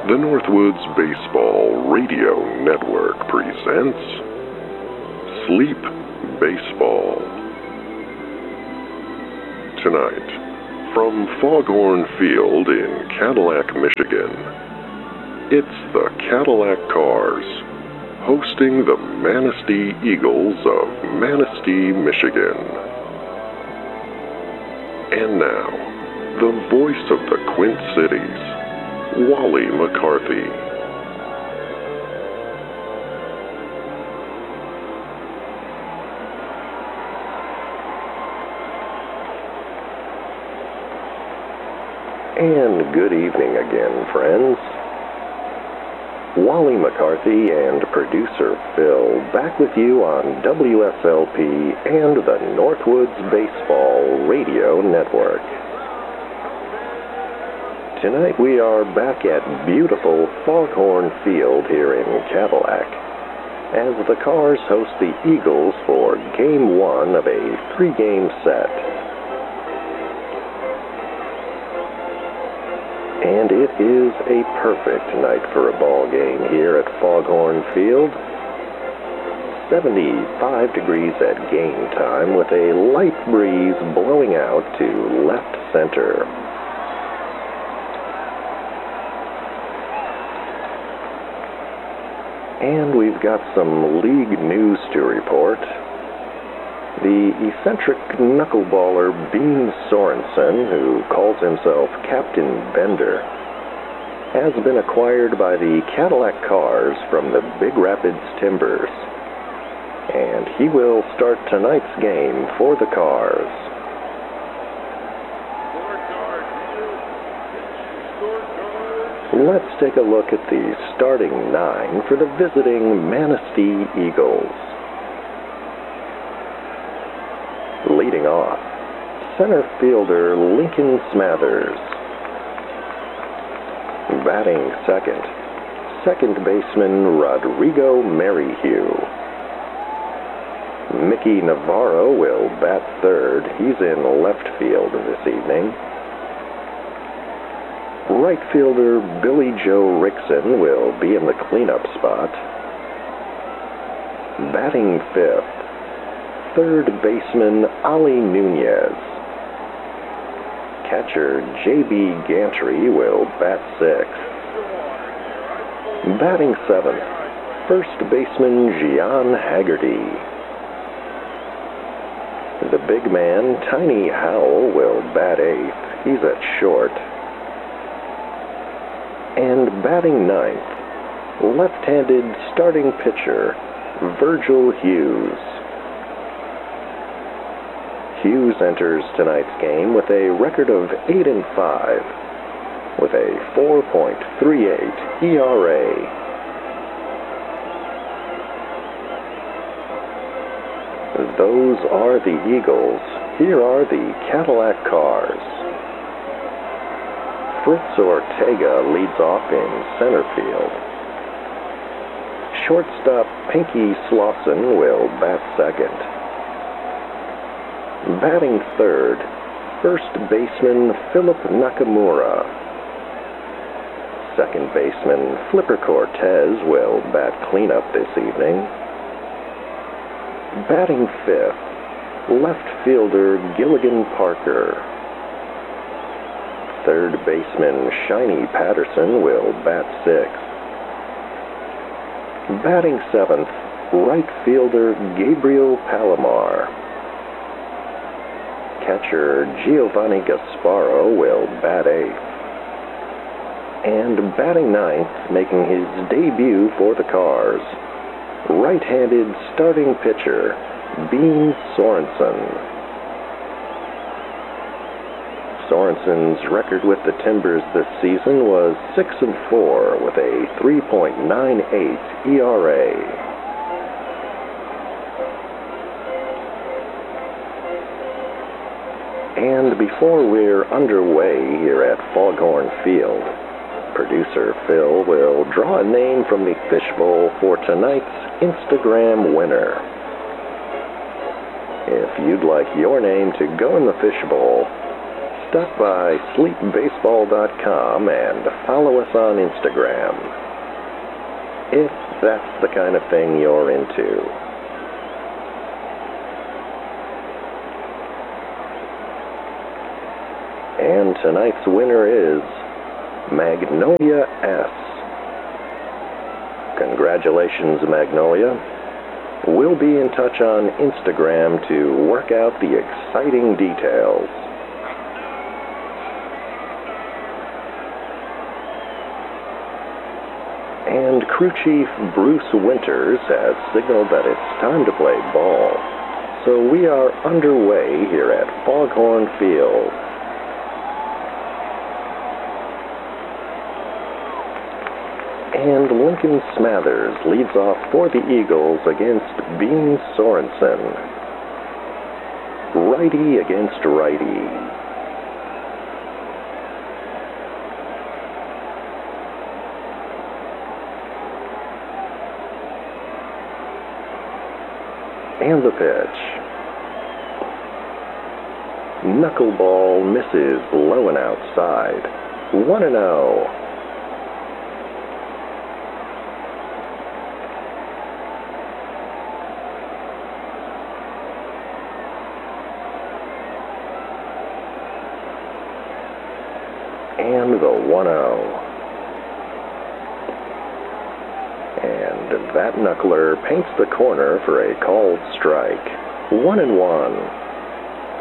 The Northwoods Baseball Radio Network presents Sleep Baseball. Tonight, from Foghorn Field in Cadillac, Michigan, it's the Cadillac Cars, hosting the Manistee Eagles of Manistee, Michigan. And now, the voice of the Quint Cities, Wally McCarthy. And good evening again, friends. Wally McCarthy and producer Phil back with you on WSLP and the Northwoods Baseball Radio Network. Tonight we are back at beautiful Foghorn Field here in Cadillac as the Cars host the Eagles for Game 1 of a 3-game set. And it is a perfect night for a ball game here at Foghorn Field. 75 degrees at game time with a light breeze blowing out to left center. And we've got some league news to report. The eccentric knuckleballer Bean Sorensen, who calls himself Captain Bender, has been acquired by the Cadillac Cars from the Big Rapids Timbers. And he will start tonight's game for the Cars. Let's take a look at the starting 9 for the visiting Manistee Eagles. Leading off, center fielder Lincoln Smathers. Batting second baseman Rodrigo Merrihew. Mickey Navarro will bat third. He's in left field this evening. Right fielder Billy Joe Rickson will be in the cleanup spot. Batting fifth, third baseman Ali Nunez. Catcher J.B. Gantry will bat sixth. Batting seventh, first baseman Gian Haggerty. The big man Tiny Howell will bat eighth. He's at short. And batting ninth, left-handed starting pitcher Virgil Hughes. Hughes enters tonight's game with a record of 8-5, with a 4.38 ERA. Those are the Eagles. Here are the Cadillac Cars. Fritz Ortega leads off in center field. Shortstop Pinky Slauson will bat second. Batting third, first baseman Philip Nakamura. Second baseman Flipper Cortez will bat cleanup this evening. Batting fifth, left fielder Gilligan Parker. Third baseman Shiny Patterson will bat sixth. Batting seventh, right fielder Gabriel Palomar. Catcher Giovanni Gasparo will bat eighth. And batting ninth, making his debut for the Cars, right-handed starting pitcher Bean Sorensen. Sorensen's record with the Timbers this season was 6-4 with a 3.98 ERA. And before we're underway here at Foghorn Field, producer Phil will draw a name from the fishbowl for tonight's Instagram winner. If you'd like your name to go in the fishbowl, stop by sleepbaseball.com and follow us on Instagram, if that's the kind of thing you're into. And tonight's winner is Magnolia S. Congratulations, Magnolia. We'll be in touch on Instagram to work out the exciting details. And Crew Chief Bruce Winters has signaled that it's time to play ball. So we are underway here at Foghorn Field. And Lincoln Smathers leads off for the Eagles against Bean Sorensen. Righty against righty. And the pitch. Knuckleball misses low and outside. 1-0. And the 1-0. And that knuckler paints the corner for a called strike. 1-1.